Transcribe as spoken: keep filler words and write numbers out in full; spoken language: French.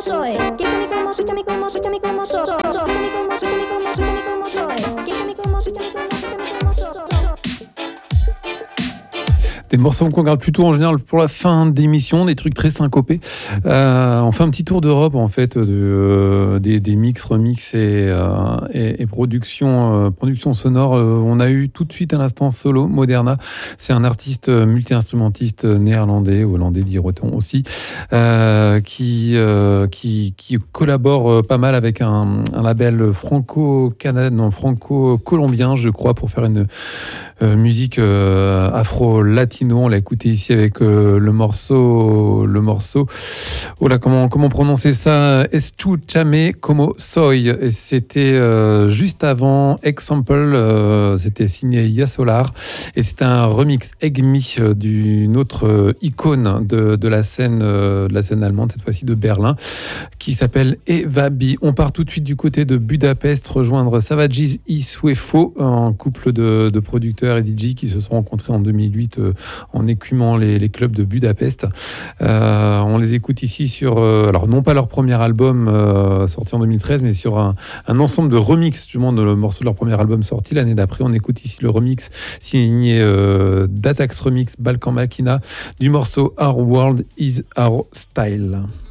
soy. Quítame como, quítame como, quítame como soy. Quítame como, quítame como, quítame como soy. Quítame como, quítame como, quítame como soy. Des morceaux qu'on regarde plutôt en général pour la fin d'émission, des trucs très syncopés. Euh, on fait un petit tour d'Europe en fait, de, euh, des, des mix, remix et, euh, et, et production, euh, production sonore. Euh, on a eu tout de suite à l'instant Solo Moderna. C'est un artiste multi-instrumentiste néerlandais, hollandais diront-on aussi, euh, qui, euh, qui, qui collabore pas mal avec un, un label franco-canadien, non, franco-colombien, je crois, pour faire une euh, musique euh, afro-latino. On l'a écouté ici avec euh, le morceau, le morceau. Oh là, comment comment prononcer ça? Escúchame como soy. Et c'était euh, juste avant Example. Euh, c'était signé Yasolar et c'était un remix Egg Me d'une autre euh, icône de de la scène euh, de la scène allemande, cette fois-ci de Berlin, qui s'appelle Eva B. On part tout de suite du côté de Budapest rejoindre Savages y Suefo, un couple de, de producteurs et D J qui se sont rencontrés en deux mille huit euh, en écumant les, les clubs de Budapest. Euh, on les écoute ici sur, euh, alors non pas leur premier album euh, sorti en deux mille treize, mais sur un, un ensemble de remix du monde de le morceau de leur premier album sorti l'année d'après. On écoute ici le remix signé euh, d'Atax Remix Balkan Machina du morceau Our World is Our Style.